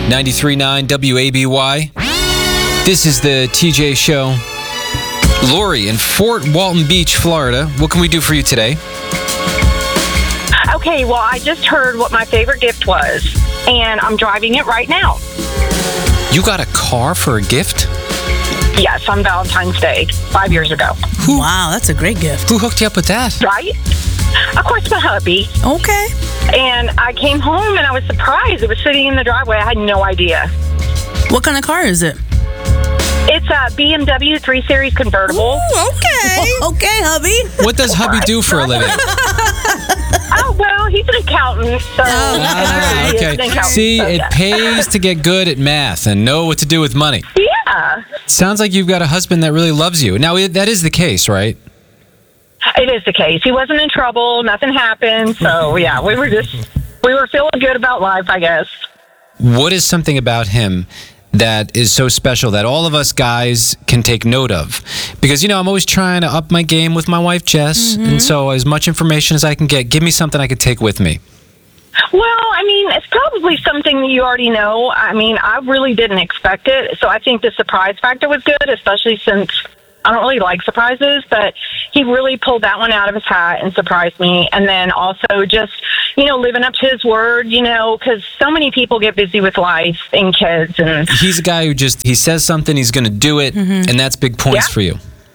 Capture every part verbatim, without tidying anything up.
ninety-three point nine W A B Y. This is the T J Show. Lori in Fort Walton Beach, Florida. What can we do for you today? Okay, well, I just heard what my favorite gift was, and I'm driving it right now. You got a car for a gift? Yes, on Valentine's Day, five years ago. Who, Wow, that's a great gift. who hooked you up with that? Right? Of course, my hubby. Okay. And I came home, and I was surprised. It was sitting in the driveway. I had no idea. What kind of car is it? It's a B M W three series convertible. Ooh, okay. Okay, hubby. What does hubby do for a living? Oh, well, he's an accountant, so... Ah, He is an okay. accountant, See, so it yeah. pays to get good at math and know what to do with money. Yeah, Sounds like you've got a husband that really loves you. Now, it, that is the case, right? it is the case. He wasn't in trouble. Nothing happened. So, yeah, we were just... We were feeling good about life, I guess. What is something about him that is so special that all of us guys can take note of? Because, you know, I'm always trying to up my game with my wife, Jess. Mm-hmm. And so as much information as I can get, give me something I could take with me. Well, I mean, it's probably something that you already know. I mean, I really didn't expect it. So I think the surprise factor was good, especially since I don't really like surprises. But he really pulled that one out of his hat and surprised me. And then also just, you know, living up to his word, you know, because so many people get busy with life and kids. And He's a guy who just, he says something, he's going to do it. Mm-hmm. And that's big points Yeah. for you.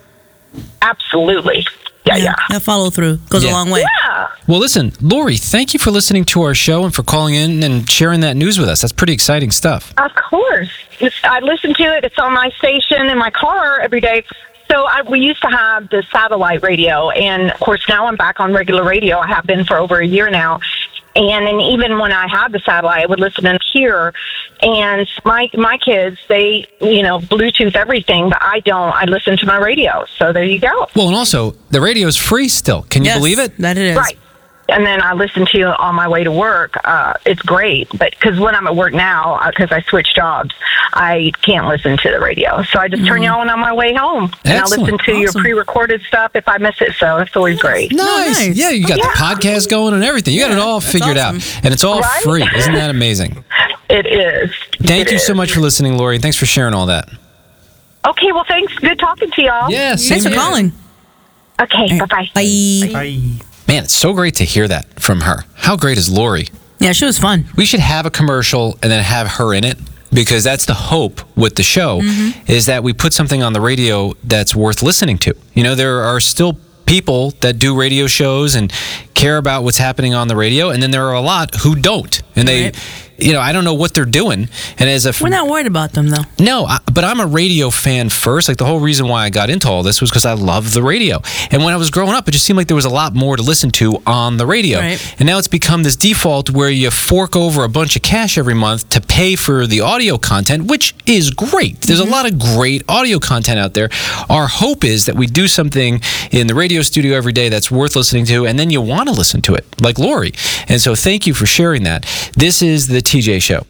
absolutely. Yeah, yeah. That follow through goes Yeah. a long way. Yeah. Well, listen, Lori, thank you for listening to our show and for calling in and sharing that news with us. That's pretty exciting stuff. Of course. It's, I listen to it. It's on my station in my car every day. So I, we used to have the satellite radio, and of course now I'm back on regular radio. I have been for over a year now. And, and even when I had the satellite, I would listen in here. And my my kids, they, you know, Bluetooth everything, but I don't. I listen to my radio. So there you go. Well, and also, the radio's free still. Can you Yes, believe it? That it is. Right. And then I listen to it on my way to work. Uh, it's great. But because when I'm at work now, because I switched jobs, I can't listen to the radio. So I just turn you on on my way home. And I'll Excellent. listen to your Awesome. pre-recorded stuff if I miss it. So it's always great. Nice. nice. Yeah, you got Yeah. the podcast going and everything. You got it all that's figured awesome. out. And it's all Right? free. Isn't that amazing? It is. Thank It you is. so much for listening, Lori. And thanks for sharing all that. Okay, well, thanks. Good talking to y'all. Yeah, same Thanks for here. calling. Okay, bye-bye. Bye. Man, it's so great to hear that from her. How great is Lori? Yeah, she was fun. We should have a commercial and then have her in it, because that's the hope with the show, is that we put something on the radio that's worth listening to. You know, there are still people that do radio shows and care about what's happening on the radio, and then there are a lot who don't. And they, Right. you know, I don't know what they're doing. And as a We're not worried about them, though. No, I, but I'm a radio fan first. Like, the whole reason why I got into all this was because I love the radio. And when I was growing up, it just seemed like there was a lot more to listen to on the radio. Right. And now it's become this default where you fork over a bunch of cash every month to pay for the audio content, which is great. There's a lot of great audio content out there. Our hope is that we do something in the radio studio every day that's worth listening to, and then you want to listen to it, like Lori. And so thank you for sharing that. This is the T J Show.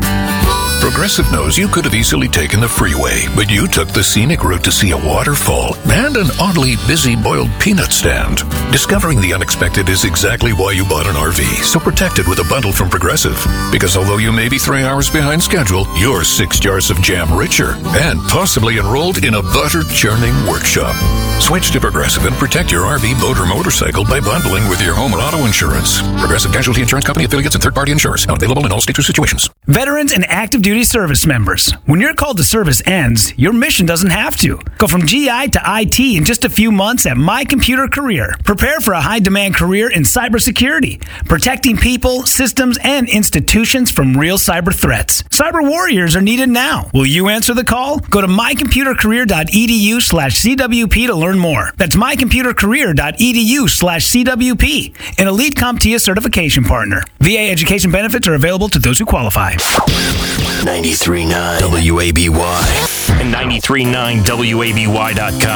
Progressive knows you could have easily taken the freeway, but you took the scenic route to see a waterfall and an oddly busy boiled peanut stand. Discovering the unexpected is exactly why you bought an R V, so protect it with a bundle from Progressive. Because although you may be three hours behind schedule, you're six jars of jam richer and possibly enrolled in a butter churning workshop. Switch to Progressive and protect your R V, boat, or motorcycle by bundling with your home or auto insurance. Progressive Casualty Insurance Company affiliates and third-party insurers. Not available in all states or situations. Veterans and active duty service members. When your call to service ends, your mission doesn't have to. Go from G I to I T in just a few months at My Computer Career. Prepare for a high-demand career in cybersecurity, protecting people, systems, and institutions from real cyber threats. Cyber warriors are needed now. Will you answer the call? Go to mycomputercareer.edu slash CWP to learn more. That's mycomputercareer.edu slash CWP, an Elite CompTIA certification partner. V A education benefits are available to those who qualify. ninety-three point nine W A B Y and ninety-three point nine W A B Y dot com.